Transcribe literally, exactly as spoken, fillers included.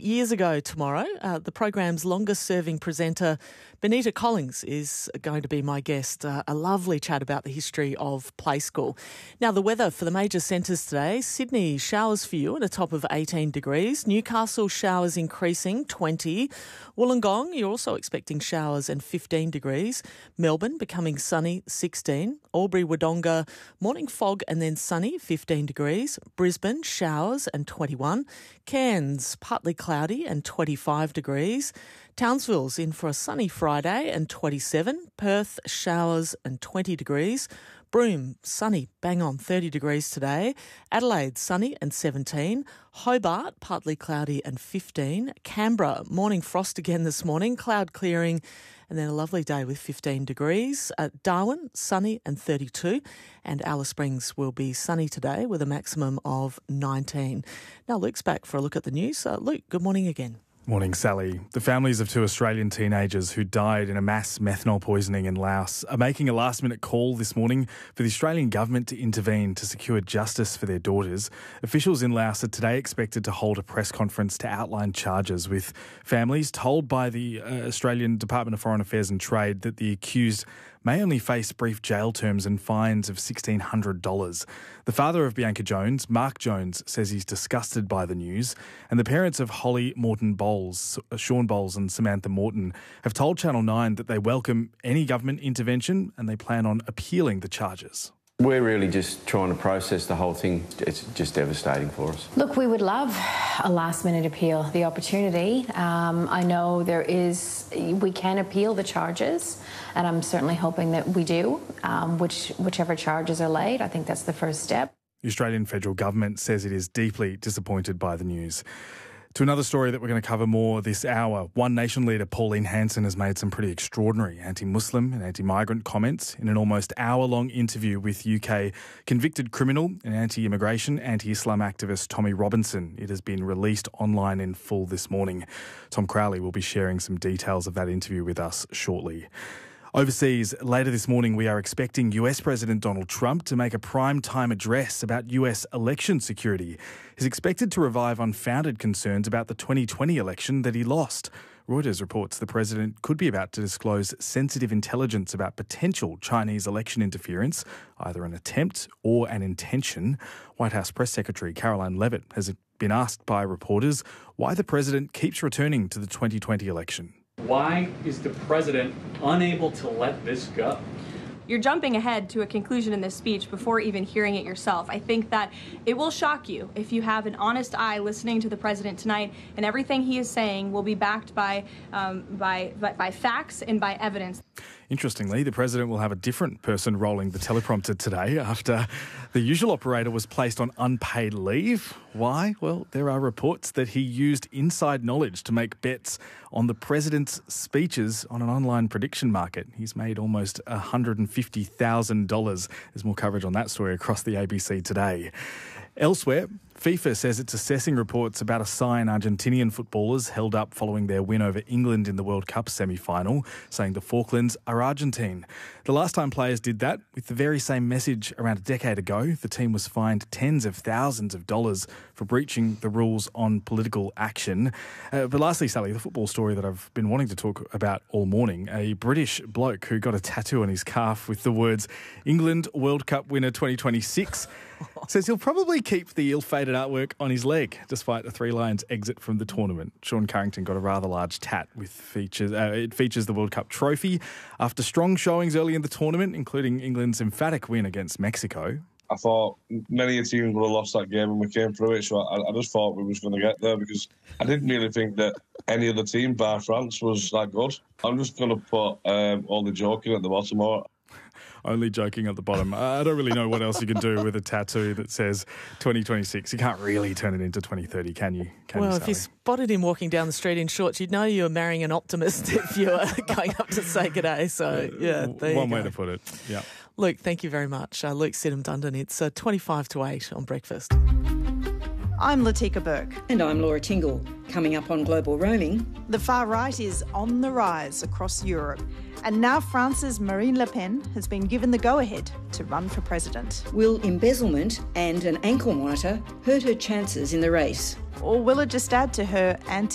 years ago tomorrow. Uh, the program's longest-serving presenter, Benita Collins, is going to be my guest. Uh, a lovely chat about the history of Play School. Now, the weather for the major centres today. Sydney, showers for you at a top of eighteen degrees. Newcastle, showers increasing, twenty. Wollongong, you're also expecting showers and fifteen degrees. Melbourne, becoming sunny, sixteen. Albury, Wodonga, morning fog and then sunny, fifteen degrees. Brisbane, showers and twenty-one. Cairns, partly cloudy and twenty-five degrees. Townsville's in for a sunny Friday and twenty-seven. Perth, showers and twenty degrees. Broome, sunny, bang on thirty degrees today. Adelaide, sunny and seventeen. Hobart, partly cloudy and fifteen. Canberra, morning frost again this morning, cloud clearing, and then a lovely day with fifteen degrees. At Darwin, sunny and thirty-two. And Alice Springs will be sunny today with a maximum of nineteen. Now Luke's back for a look at the news. Uh, Luke, good morning again. Morning, Sally. The families of two Australian teenagers who died in a mass methanol poisoning in Laos are making a last-minute call this morning for the Australian government to intervene to secure justice for their daughters. Officials in Laos are today expected to hold a press conference to outline charges, with families told by the uh, Australian Department of Foreign Affairs and Trade that the accused may only face brief jail terms and fines of sixteen hundred dollars. The father of Bianca Jones, Mark Jones, says he's disgusted by the news, and the parents of Holly Morton Bowles, Sean Bowles and Samantha Morton have told Channel nine that they welcome any government intervention and they plan on appealing the charges. We're really just trying to process the whole thing. It's just devastating for us. Look, we would love a last-minute appeal, the opportunity. Um, I know there is, we can appeal the charges, and I'm certainly hoping that we do, um, which, whichever charges are laid. I think that's the first step. The Australian federal government says it is deeply disappointed by the news. To another story that we're going to cover more this hour. One Nation leader, Pauline Hanson, has made some pretty extraordinary anti-Muslim and anti-migrant comments in an almost hour-long interview with U K convicted criminal and anti-immigration, anti-Islam activist Tommy Robinson. It has been released online in full this morning. Tom Crowley will be sharing some details of that interview with us shortly. Overseas, later this morning, we are expecting U S President Donald Trump to make a prime-time address about U S election security. He's expected to revive unfounded concerns about the twenty twenty election that he lost. Reuters reports the president could be about to disclose sensitive intelligence about potential Chinese election interference, either an attempt or an intention. White House Press Secretary Caroline Leavitt has been asked by reporters why the president keeps returning to the twenty twenty election. Why is the president unable to let this go? You're jumping ahead to a conclusion in this speech before even hearing it yourself. I think that it will shock you if you have an honest eye listening to the president tonight, and everything he is saying will be backed by, um, by, by, by facts and by evidence. Interestingly, the president will have a different person rolling the teleprompter today after the usual operator was placed on unpaid leave. Why? Well, there are reports that he used inside knowledge to make bets on the president's speeches on an online prediction market. He's made almost one hundred fifty thousand dollars. There's more coverage on that story across the A B C today. Elsewhere, FIFA says it's assessing reports about a sign Argentinian footballers held up following their win over England in the World Cup semi-final, saying the Falklands are Argentine. The last time players did that, with the very same message around a decade ago, the team was fined tens of thousands of dollars for breaching the rules on political action. Uh, but lastly, Sally, the football story that I've been wanting to talk about all morning, a British bloke who got a tattoo on his calf with the words, England World Cup winner twenty twenty-six, says he'll probably keep the ill-fated artwork on his leg, despite a Three Lions exit from the tournament. Sean Carrington got a rather large tat with features. Uh, it features the World Cup trophy after strong showings early in the tournament, including England's emphatic win against Mexico. I thought many teams would have lost that game when we came through it, so I, I just thought we was going to get there because I didn't really think that any other team, bar France, was that good. I'm just going to put um, all the joking at the bottom of it. Only joking at the bottom. I don't really know what else you can do with a tattoo that says twenty twenty-six. You can't really turn it into twenty thirty, can you? Can well, you, if you spotted him walking down the street in shorts, you'd know you were marrying an optimist if you were going up to say good day. So, yeah, there One you way go. to put it, yeah. Luke, thank you very much. Uh, Luke Sidham-Dundon. It's uh, twenty-five to eight on Breakfast. I'm Latika Burke. And I'm Laura Tingle. Coming up on Global Roaming. The far right is on the rise across Europe. And now France's Marine Le Pen has been given the go-ahead to run for president. Will embezzlement and an ankle monitor hurt her chances in the race? Or will it just add to her anti